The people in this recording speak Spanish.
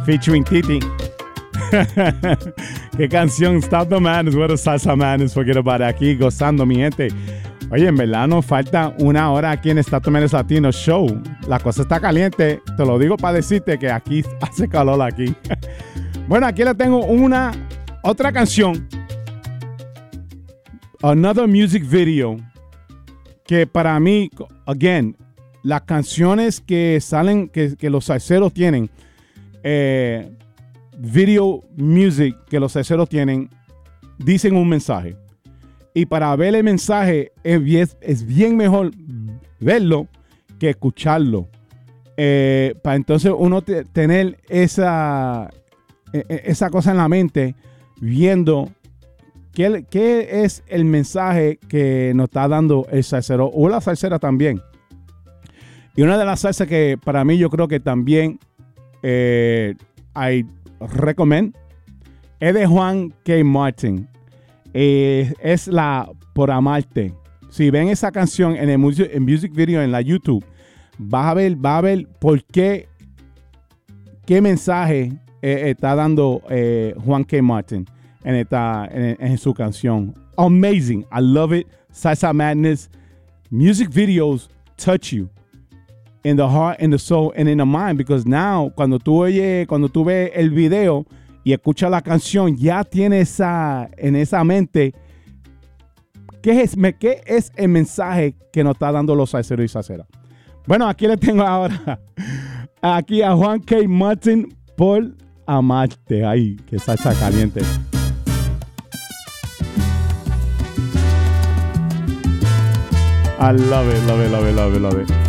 featuring Titi. Qué canción, Stop the Madness, what a Salsa Madness, forget about it. Aquí gozando, mi gente. Oye, en verdad nos falta una hora aquí en Stop the Madness Latino Show. La cosa está caliente, te lo digo para decirte que aquí hace calor aquí. Bueno, aquí le tengo otra canción. Another music video. Que para mí, again, las canciones que salen, que los salseros tienen, video music que los salseros tienen, dicen un mensaje. Y para ver el mensaje es bien mejor verlo que escucharlo. Para entonces uno tener esa cosa en la mente, viendo qué es el mensaje que nos está dando el salsero o la salsera también. Y una de las salsas que para mí yo creo que también I recommend es de Juan K. Martin. Es la Por Amarte. Si ven esa canción en el music video en la YouTube, vas a ver por qué mensaje está dando Juan K. Martin en su canción. Amazing. I love it. Salsa Madness. Music videos touch you in the heart, in the soul, and in the mind, because now cuando tú ves el video y escuchas la canción, ya tiene en esa mente qué es el mensaje que nos está dando los salseros y salseras. Bueno, aquí le tengo ahora aquí a Juan K. Martin, Por Amarte. Ay, qué salsa caliente. I love it, love it, love it, love it, love it.